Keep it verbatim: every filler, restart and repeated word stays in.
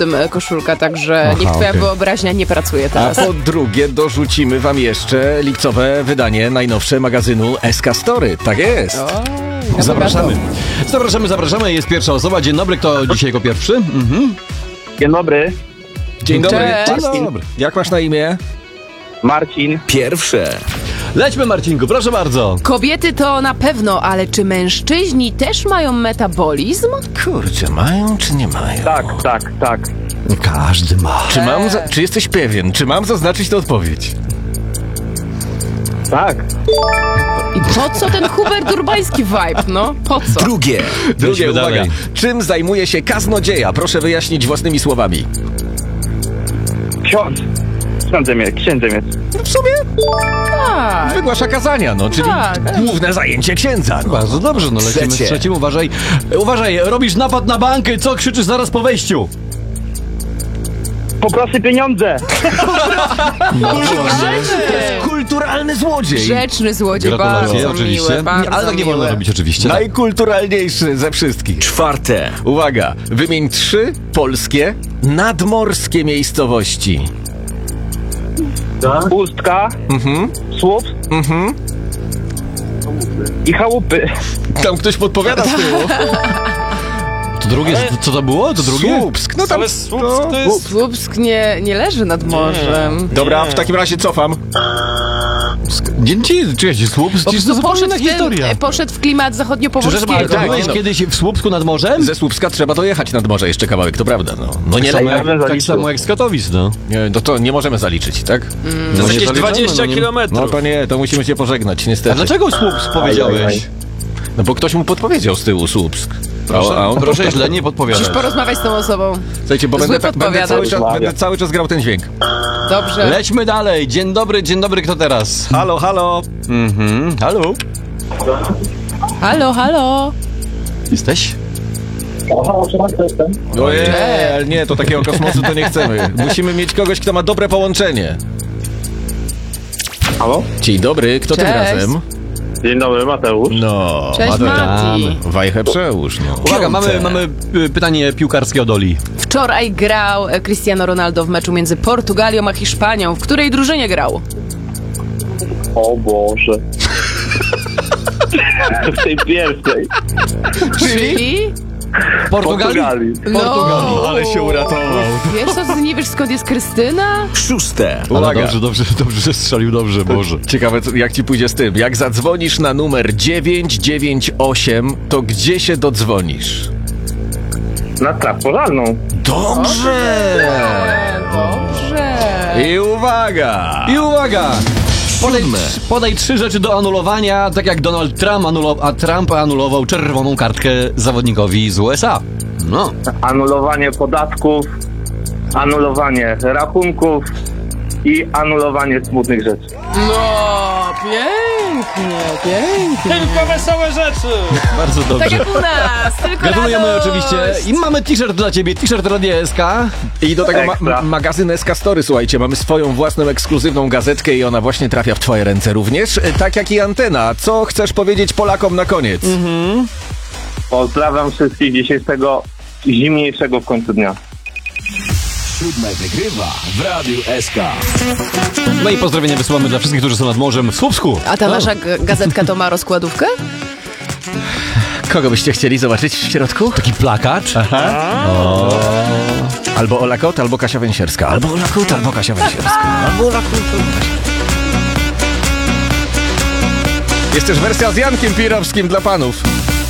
tym koszulka, także Aha, niech twoja okay. wyobraźnia nie pracuje teraz. A po drugie dorzucimy wam jeszcze lipcowe wydanie najnowsze magazynu S K Story. Tak jest. O, Zapraszamy. Zapraszamy, zapraszamy. Jest pierwsza osoba. Dzień dobry, kto dzisiaj jako pierwszy? Mhm. Dzień dobry, Dzień dobry. Cześć. Dzień dobry. Jak masz na imię? Marcin. Pierwsze. Lećmy, Marcinku, proszę bardzo. Kobiety to na pewno, ale czy mężczyźni też mają metabolizm? Kurczę, mają czy nie mają? Tak, tak, tak. Każdy ma. Czy mam, za- czy jesteś pewien? Czy mam zaznaczyć tę odpowiedź? Tak. I po co ten Hubert Urbański vibe, no? Po co? Drugie. Drugie, Lećmy uwaga. dalej. Czym zajmuje się kaznodzieja? Proszę wyjaśnić własnymi słowami. Ksiądz. Księdzem jest, księdzem jest. W sumie Tak. wygłasza kazania, no, czyli Tak. główne zajęcie księdza. No. Bardzo dobrze, no lecimy z Trzecie. trzecim. Uważaj, uważaj, robisz napad na bank, co krzyczysz zaraz po wejściu? Poproszę pieniądze. Kulturalny złodziej. Grzeczny złodziej, Gratulacje, bardzo oczywiście. miły, bardzo Ale tak nie wolno miły. robić oczywiście. Tak. Najkulturalniejszy ze wszystkich. Czwarte. Uwaga, wymień trzy polskie nadmorskie miejscowości. Pustka. Mhm, Słup. mhm. I chałupy. Tam ktoś podpowiada z tyłu. To drugie, co to było? To drugie? Słupsk, no tam... Ale Słupsk to jest... Słupsk nie, nie leży nad morzem. Dobra, w takim razie cofam. Nie, nie, czekajcie, Słupsk, Po to jest prostu poszedł zupełna w, ten, historia. poszedł w klimat Przepraszam, zachodnio-pomorskiego. ale tak, byłeś no. kiedyś w Słupsku nad morzem? Ze Słupska trzeba dojechać nad morze jeszcze kawałek, to prawda, no. No nie, Tak samo, le- jak, bym tak zaliczył. samo jak z Katowic, no. nie, no to nie możemy zaliczyć, tak? To No jest nie jakieś zaliczamy, dwadzieścia no nie- kilometrów. No to nie, to musimy się pożegnać, A niestety. dlaczego Słupsk Aj, powiedziałeś? No bo ktoś mu podpowiedział z tyłu Słupsk. Proszę, A on- proszę źle nie podpowiadać. Musisz porozmawiać z tą osobą. Słuchajcie, bo Zły będę, będę, podpowiadacz. cały czas, będę cały czas grał ten dźwięk. Dobrze. Lećmy dalej. Dzień dobry, dzień dobry, kto teraz? Halo, halo. Mhm, halo? Halo, halo. Jesteś? Ojej, ale nie, to takiego kosmosu to nie chcemy. Musimy mieć kogoś, kto ma dobre połączenie. Halo? Dzień dobry, kto tym Cześć. razem? Dzień dobry, Mateusz. No, Cześć, Mateusz. Mati. Wajchę przełóż, no. Uwaga, mamy, mamy y, pytanie piłkarskie od Oli. Wczoraj grał e, Cristiano Ronaldo w meczu między Portugalią a Hiszpanią. W której drużynie grał? O Boże. W tej pierwszej. Czyli? Portugalii? Portugalii. No. Ale się uratował. Wiesz co, ty nie wiesz skąd jest Krystyna? Szóste. Ale Uwaga. dobrze, dobrze, dobrze, że strzelił, dobrze, Boże. Ciekawe, co- jak ci pójdzie z tym. Jak zadzwonisz na numer dziewięć dziewięć osiem, to gdzie się dodzwonisz? Na straż pożarną. Dobrze! Dobrze. I uwaga! I uwaga! Podaj, podaj trzy rzeczy do anulowania, tak jak Donald Trump, anulo, a Trump anulował czerwoną kartkę zawodnikowi z U S A. No. Anulowanie podatków, anulowanie rachunków i anulowanie smutnych rzeczy. No, pięknie, pięknie. Tylko wesołe rzeczy! Bardzo dobrze. Tak jak u nas, tylko Gratulujemy radość. oczywiście. I mamy t-shirt dla ciebie, t-shirt Radia S K. I do tego ma- Ekstra. m- magazyn S K Story, słuchajcie, mamy swoją własną ekskluzywną gazetkę i ona właśnie trafia w twoje ręce również, e, tak jak i antena. Co chcesz powiedzieć Polakom na koniec? Pozdrawiam wszystkich dzisiejszego zimniejszego w końcu dnia. Siódme wygrywa w Radiu S K. No i pozdrowienia wysyłamy dla wszystkich, którzy są nad morzem w Słupsku. A ta nasza g- gazetka to ma rozkładówkę? Kogo byście chcieli zobaczyć w środku? Taki plakat. Albo Ola Kot, albo Kasia Węsierska. Albo Ola Kot, albo Kasia Węsierska. Albo Ola Kot, albo Kasia. Jest też wersja z Jankiem Pirowskim dla panów.